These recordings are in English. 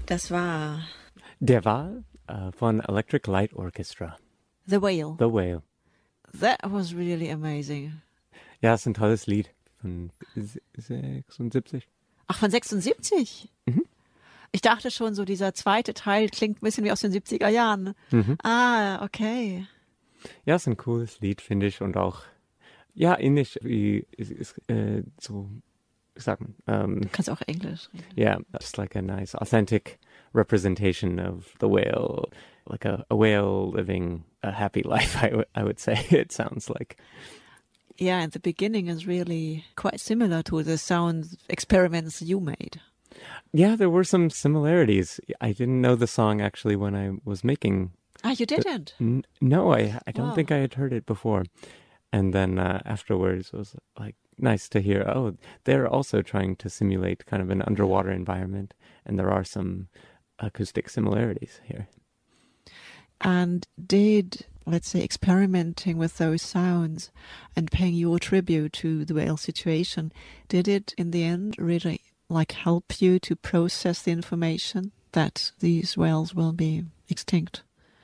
Das war Der war von Electric Light Orchestra. The Whale. The Whale. That was really amazing. Ja, ist ein tolles Lied von 76. Ach, von 76? Mhm. Ich dachte schon, so dieser zweite Teil klingt ein bisschen wie aus den 70er Jahren. Mhm. Ah, okay. Ja, ist ein cooles Lied, finde ich. Und auch, ja, ähnlich wie, so, sag man. Du kannst auch Englisch reden. Yeah, just like a nice, authentic representation of the whale, like a whale living a happy life, I would say it sounds like. Yeah, and the beginning is really quite similar to the sound experiments you made. Yeah, there were some similarities. I didn't know the song actually when I was making. Ah, you didn't? No, I don't Wow. think I had heard it before. And then afterwards it was like nice to hear, oh, they're also trying to simulate kind of an underwater environment. And there are some acoustic similarities here. And did, let's say, experimenting with those sounds and paying your tribute to the whale situation, did it in the end really like help you to process the information that these whales will be extinct?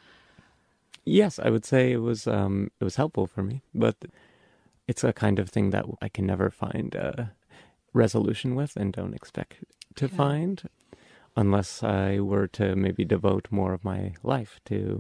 Yes, I would say it was helpful for me, but it's a kind of thing that I can never find a resolution with and don't expect to find unless I were to maybe devote more of my life to,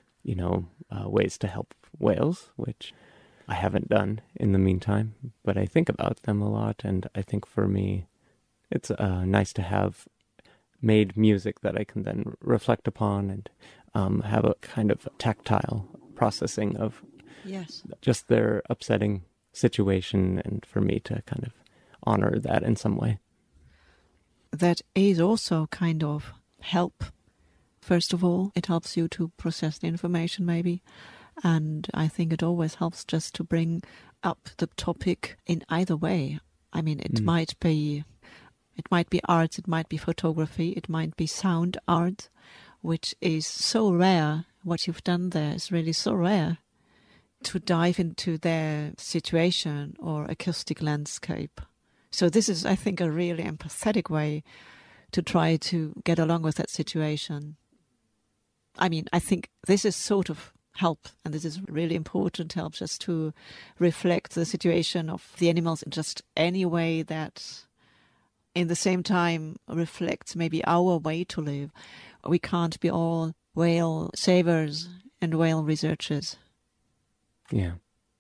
ways to help whales, which I haven't done in the meantime, but I think about them a lot. And I think for me, it's nice to have made music that I can then reflect upon and have a kind of tactile processing of just their upsetting situation, and for me to kind of honor that in some way. That is also kind of help. First of all, it helps you to process the information maybe, and I think it always helps just to bring up the topic in either way. I mean, it might be art, it might be photography, it might be sound art, which is so rare. What you've done there is really so rare, to dive into their situation or acoustic landscape. So this is, I think, a really empathetic way to try to get along with that situation. I mean, I think this is sort of help, and this is really important help, just to reflect the situation of the animals in just any way that in the same time reflects maybe our way to live. We can't be all whale savers and whale researchers. Yeah.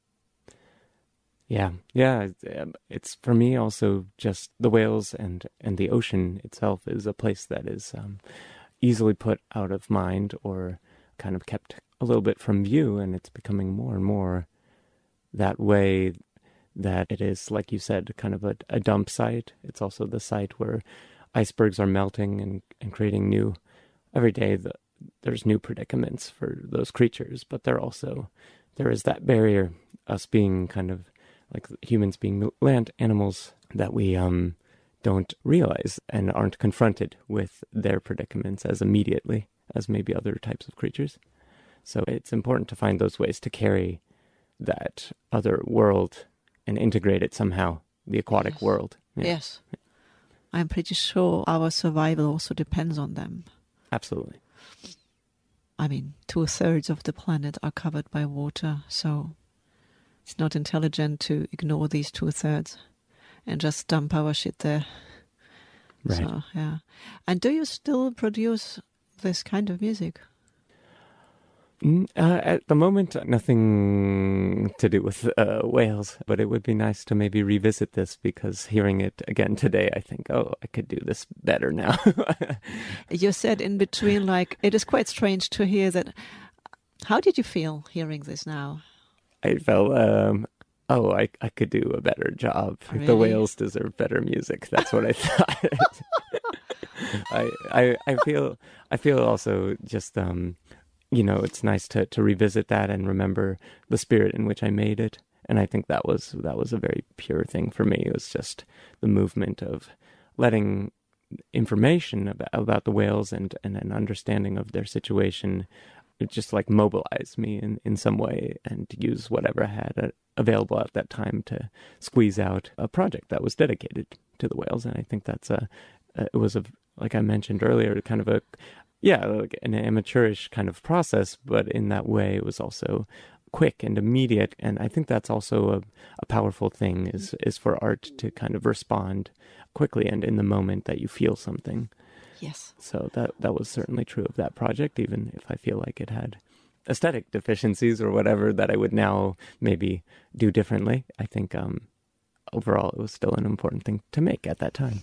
It's for me also just the whales and the ocean itself is a place that is easily put out of mind or kind of kept a little bit from view, and it's becoming more and more that way, that it is, like you said, kind of a dump site. It's also the site where icebergs are melting and creating new, every day there's new predicaments for those creatures, but there is that barrier, us being kind of like humans being land animals, that we don't realize and aren't confronted with their predicaments as immediately as maybe other types of creatures. So it's important to find those ways to carry that other world and integrate it somehow, the aquatic world. Yeah. Yes. I'm pretty sure our survival also depends on them. Absolutely. I mean, 2/3 of the planet are covered by water, so it's not intelligent to ignore these 2/3 and just dump our shit there. Right. So, yeah. And do you still produce this kind of music? At the moment, nothing to do with whales, but it would be nice to maybe revisit this, because hearing it again today, I think, oh, I could do this better now. You said in between, like, it is quite strange to hear that. How did you feel hearing this now? I felt, I could do a better job. Really? The whales deserve better music. That's what I thought. I feel also just, it's nice to revisit that and remember the spirit in which I made it. And I think that was a very pure thing for me. It was just the movement of letting information about the whales and an understanding of their situation just like mobilize me in some way, and use whatever I had available at that time to squeeze out a project that was dedicated to the whales. And I think it was like I mentioned earlier, kind of like an amateurish kind of process, but in that way it was also quick and immediate. And I think that's also a powerful thing is for art to kind of respond quickly and in the moment that you feel something. Yes. So that was certainly true of that project, even if I feel like it had aesthetic deficiencies or whatever that I would now maybe do differently. I think overall it was still an important thing to make at that time.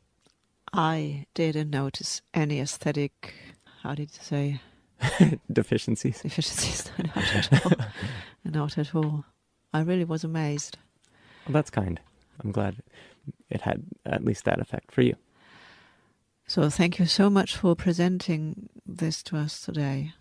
I didn't notice any aesthetic, how did you say? Deficiencies. Deficiencies, not at all. Not at all. I really was amazed. Well, that's kind. I'm glad it had at least that effect for you. So thank you so much for presenting this to us today.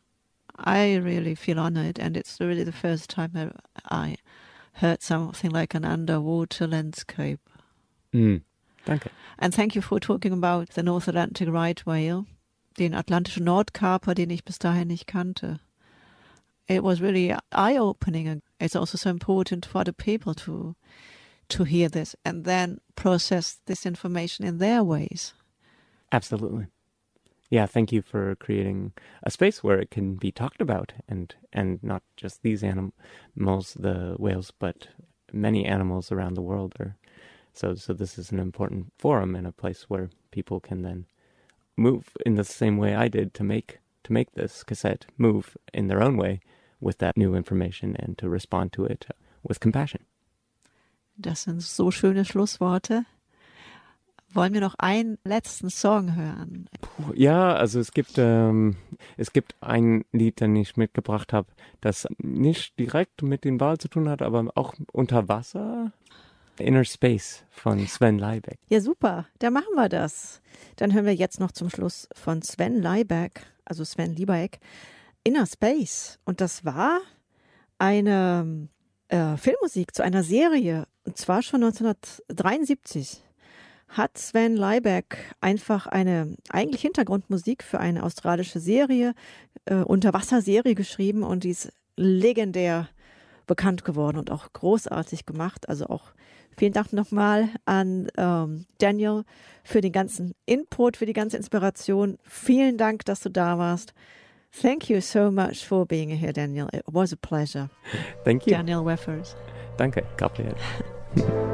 I really feel honored, and it's really the first time I heard something like an underwater landscape. Danke. And thank you for talking about the North Atlantic right whale, den atlantischen Nordkaper, den ich bis dahin nicht kannte. It was really eye-opening, and it's also so important for other people to hear this and then process this information in their ways. Absolutely. Yeah, thank you for creating a space where it can be talked about, and not just these animals, the whales, but many animals around the world are. So this is an important forum and a place where people can then move in the same way I did to make this cassette move in their own way with that new information and to respond to it with compassion. Das sind so schöne Schlussworte. Wollen wir noch einen letzten Song hören? Ja, also es gibt ein Lied, das ich mitgebracht habe, das nicht direkt mit dem Wal zu tun hat, aber auch unter Wasser. Inner Space von Sven Leibeck. Ja, super. Dann machen wir das. Dann hören wir jetzt noch zum Schluss von Sven Leibeck, also Sven Liebeck, Inner Space. Und das war eine Filmmusik zu einer Serie, und zwar schon 1973. Hat Sven Leibeck einfach eine eigentlich Hintergrundmusik für eine australische Serie, Unterwasserserie geschrieben, und die ist legendär bekannt geworden und auch großartig gemacht. Also auch vielen Dank nochmal an Daniel für den ganzen Input, für die ganze Inspiration. Vielen Dank, dass du da warst. Thank you so much for being here, Daniel. It was a pleasure. Thank you. Daniel Weffers. Danke, Gabriel.